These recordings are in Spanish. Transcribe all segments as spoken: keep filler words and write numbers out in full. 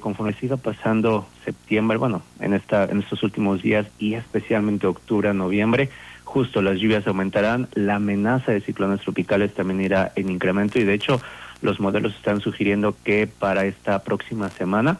conforme siga pasando septiembre, bueno, en esta en estos últimos días y especialmente octubre a noviembre, justo las lluvias aumentarán, la amenaza de ciclones tropicales también irá en incremento y de hecho los modelos están sugiriendo que para esta próxima semana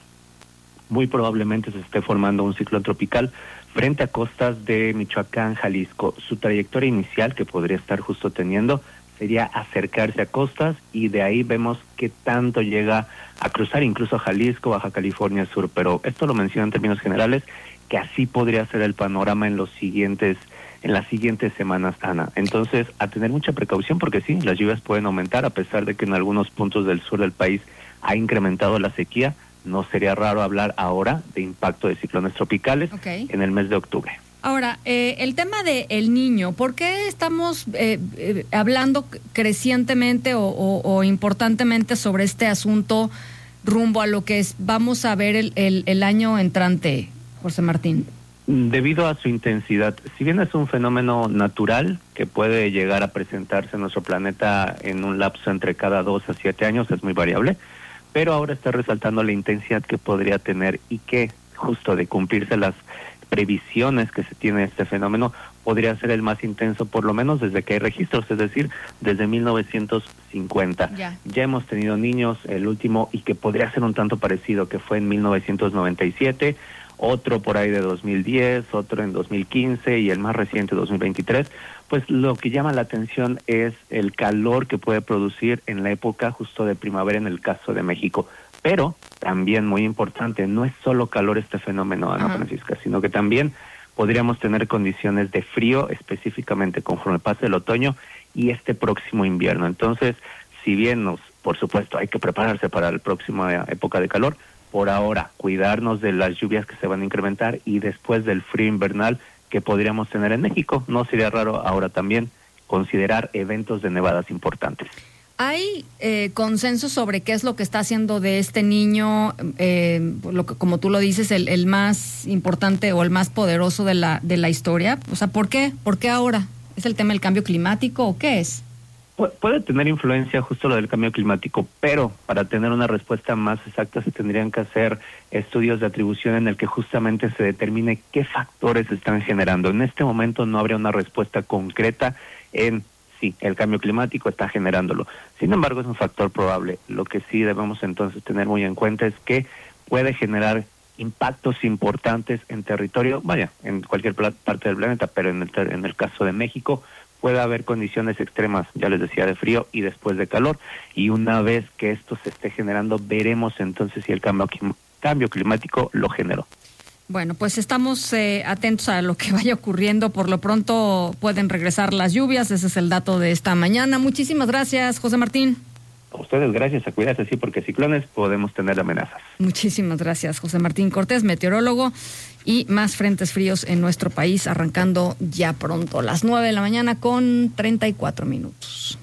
muy probablemente se esté formando un ciclón tropical frente a costas de Michoacán, Jalisco. Su trayectoria inicial que podría estar justo teniendo sería acercarse a costas y de ahí vemos qué tanto llega a cruzar incluso Jalisco, Baja California Sur, pero esto lo menciono en términos generales, que así podría ser el panorama en los siguientes, en las siguientes semanas, Ana. Entonces, a tener mucha precaución porque sí, las lluvias pueden aumentar a pesar de que en algunos puntos del sur del país ha incrementado la sequía. No sería raro hablar ahora de impacto de ciclones tropicales okay. en el mes de octubre. Ahora, eh, el tema de el niño, ¿por qué estamos eh, eh, hablando crecientemente o, o, o importantemente sobre este asunto rumbo a lo que es, vamos a ver el, el, el año entrante, José Martín? Debido a su intensidad, si bien es un fenómeno natural que puede llegar a presentarse en nuestro planeta en un lapso entre cada dos a siete años, es muy variable, pero ahora está resaltando la intensidad que podría tener y que, justo de cumplirse las previsiones que se tiene este fenómeno, podría ser el más intenso, por lo menos desde que hay registros, es decir, desde mil novecientos cincuenta. Ya. ya hemos tenido niños, el último, y que podría ser un tanto parecido, que fue en mil novecientos noventa y siete, otro por ahí de dos mil diez, otro en dos mil quince y el más reciente dos mil veintitrés. Pues lo que llama la atención es el calor que puede producir en la época justo de primavera en el caso de México. Pero también muy importante, no es solo calor este fenómeno, Ana uh-huh. Francisca, sino que también podríamos tener condiciones de frío específicamente conforme pase el otoño y este próximo invierno. Entonces, si bien nos, por supuesto, hay que prepararse para la próxima época de calor, por ahora cuidarnos de las lluvias que se van a incrementar y después del frío invernal que podríamos tener en México. No sería raro ahora también considerar eventos de nevadas importantes. ¿Hay eh, consenso sobre qué es lo que está haciendo de este niño, eh, lo que, como tú lo dices, el, el más importante o el más poderoso de la de la historia? O sea, ¿por qué? ¿Por qué ahora? ¿Es el tema del cambio climático o qué es? Pu- puede tener influencia justo lo del cambio climático, pero para tener una respuesta más exacta se tendrían que hacer estudios de atribución en el que justamente se determine qué factores están generando. En este momento no habría una respuesta concreta en sí, el cambio climático está generándolo. Sin embargo, es un factor probable. Lo que sí debemos entonces tener muy en cuenta es que puede generar impactos importantes en territorio, vaya, en cualquier parte del planeta, pero en el, en el caso de México puede haber condiciones extremas, ya les decía, de frío y después de calor, y una vez que esto se esté generando, veremos entonces si el cambio, cambio climático lo generó. Bueno, pues estamos eh, atentos a lo que vaya ocurriendo. Por lo pronto pueden regresar las lluvias, ese es el dato de esta mañana. Muchísimas gracias, José Martín. A ustedes gracias, a cuidarse, sí, porque ciclones podemos tener amenazas. Muchísimas gracias, José Martín Cortés, meteorólogo, y más frentes fríos en nuestro país arrancando ya pronto, las nueve de la mañana con treinta y cuatro minutos.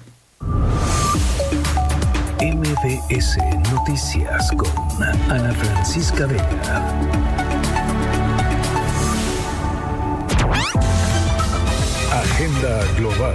M B S Noticias con Ana Francisca Vega. Agenda Global.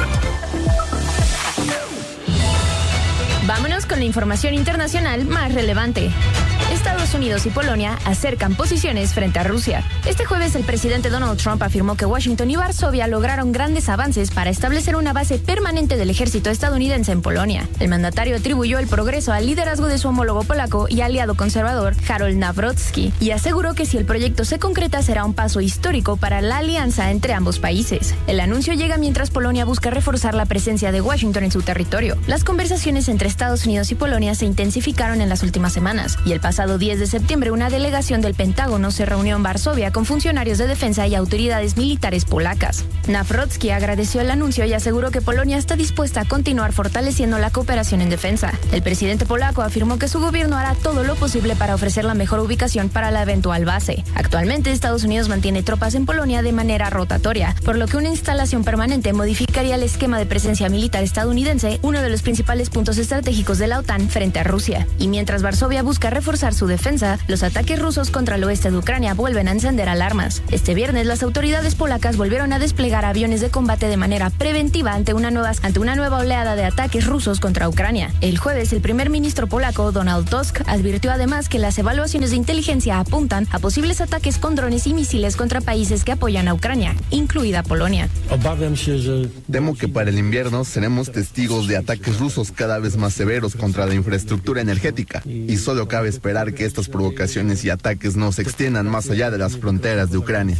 Vámonos con la información internacional más relevante. Estados Unidos y Polonia acercan posiciones frente a Rusia. Este jueves el presidente Donald Trump afirmó que Washington y Varsovia lograron grandes avances para establecer una base permanente del ejército estadounidense en Polonia. El mandatario atribuyó el progreso al liderazgo de su homólogo polaco y aliado conservador Harold Nawrocki y aseguró que si el proyecto se concreta será un paso histórico para la alianza entre ambos países. El anuncio llega mientras Polonia busca reforzar la presencia de Washington en su territorio. Las conversaciones entre Estados Unidos y Polonia se intensificaron en las últimas semanas y el pasado diez de septiembre una delegación del Pentágono se reunió en Varsovia con funcionarios de defensa y autoridades militares polacas. Nawrocki agradeció el anuncio y aseguró que Polonia está dispuesta a continuar fortaleciendo la cooperación en defensa. El presidente polaco afirmó que su gobierno hará todo lo posible para ofrecer la mejor ubicación para la eventual base. Actualmente Estados Unidos mantiene tropas en Polonia de manera rotatoria, por lo que una instalación permanente modificaría el esquema de presencia militar estadounidense, uno de los principales puntos estratégicos de la OTAN frente a Rusia. Y mientras Varsovia busca reforzar su defensa defensa, los ataques rusos contra el oeste de Ucrania vuelven a encender alarmas. Este viernes, las autoridades polacas volvieron a desplegar aviones de combate de manera preventiva ante una nueva, ante una nueva oleada de ataques rusos contra Ucrania. El jueves, el primer ministro polaco, Donald Tusk, advirtió además que las evaluaciones de inteligencia apuntan a posibles ataques con drones y misiles contra países que apoyan a Ucrania, incluida Polonia. Temo que para el invierno seremos testigos de ataques rusos cada vez más severos contra la infraestructura energética, y solo cabe esperar que estas provocaciones y ataques no se extiendan más allá de las fronteras de Ucrania.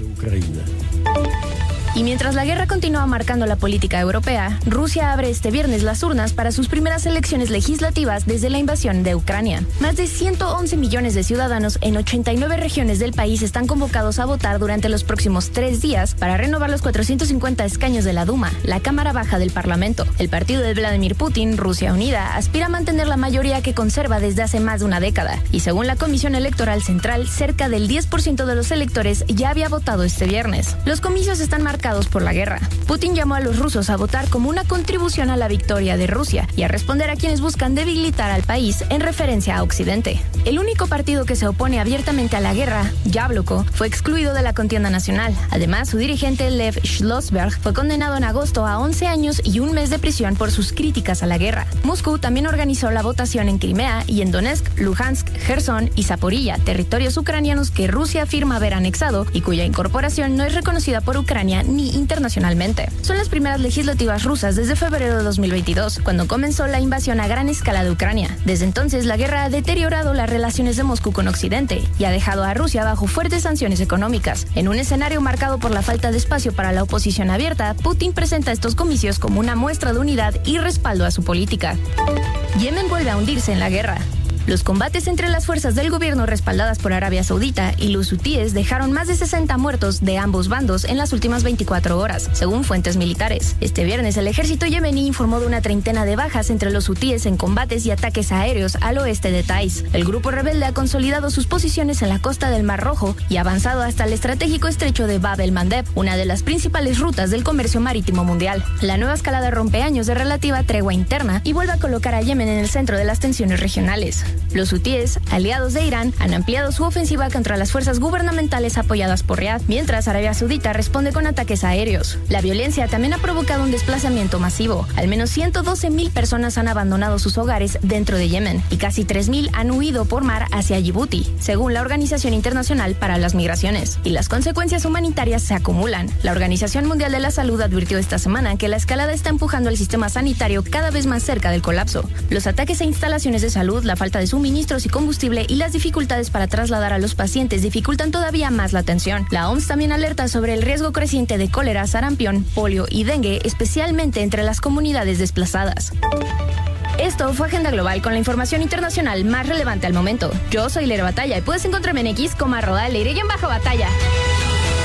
Y mientras la guerra continúa marcando la política europea, Rusia abre este viernes las urnas para sus primeras elecciones legislativas desde la invasión de Ucrania. Más de ciento once millones de ciudadanos en ochenta y nueve regiones del país están convocados a votar durante los próximos tres días para renovar los cuatrocientos cincuenta escaños de la Duma, la Cámara Baja del Parlamento. El partido de Vladimir Putin, Rusia Unida, aspira a mantener la mayoría que conserva desde hace más de una década. Y según la Comisión Electoral Central, cerca del diez por ciento de los electores ya había votado este viernes. Los comicios están marcados por la guerra. Putin llamó a los rusos a votar como una contribución a la victoria de Rusia y a responder a quienes buscan debilitar al país en referencia a Occidente. El único partido que se opone abiertamente a la guerra, Yabloko, fue excluido de la contienda nacional. Además, su dirigente Lev Schlossberg fue condenado en agosto a once años y un mes de prisión por sus críticas a la guerra. Moscú también organizó la votación en Crimea y en Donetsk, Luhansk, Gerson y Zaporilla, territorios ucranianos que Rusia afirma haber anexado y cuya incorporación no es reconocida por Ucrania ni internacionalmente. Son las primeras legislativas rusas desde febrero de dos mil veintidós, cuando comenzó la invasión a gran escala de Ucrania. Desde entonces, la guerra ha deteriorado las relaciones de Moscú con Occidente y ha dejado a Rusia bajo fuertes sanciones económicas. En un escenario marcado por la falta de espacio para la oposición abierta, Putin presenta estos comicios como una muestra de unidad y respaldo a su política. Yemen vuelve a hundirse en la guerra. Los combates entre las fuerzas del gobierno respaldadas por Arabia Saudita y los hutíes dejaron más de sesenta muertos de ambos bandos en las últimas veinticuatro horas, según fuentes militares. Este viernes, el ejército yemení informó de una treintena de bajas entre los hutíes en combates y ataques aéreos al oeste de Taiz. El grupo rebelde ha consolidado sus posiciones en la costa del Mar Rojo y ha avanzado hasta el estratégico estrecho de Bab el-Mandeb, una de las principales rutas del comercio marítimo mundial. La nueva escalada rompe años de relativa tregua interna y vuelve a colocar a Yemen en el centro de las tensiones regionales. Los hutíes, aliados de Irán, han ampliado su ofensiva contra las fuerzas gubernamentales apoyadas por Riad, mientras Arabia Saudita responde con ataques aéreos. La violencia también ha provocado un desplazamiento masivo. Al menos ciento doce mil personas han abandonado sus hogares dentro de Yemen y casi tres mil han huido por mar hacia Djibouti, según la Organización Internacional para las Migraciones. Y las consecuencias humanitarias se acumulan. La Organización Mundial de la Salud advirtió esta semana que la escalada está empujando al sistema sanitario cada vez más cerca del colapso. Los ataques a instalaciones de salud, la falta de suministros y combustible y las dificultades para trasladar a los pacientes dificultan todavía más la atención. La O M S también alerta sobre el riesgo creciente de cólera, sarampión, polio y dengue, especialmente entre las comunidades desplazadas. Esto fue Agenda Global con la información internacional más relevante al momento. Yo soy Leire Batalla y puedes encontrarme en X como arroba Leire-Batalla.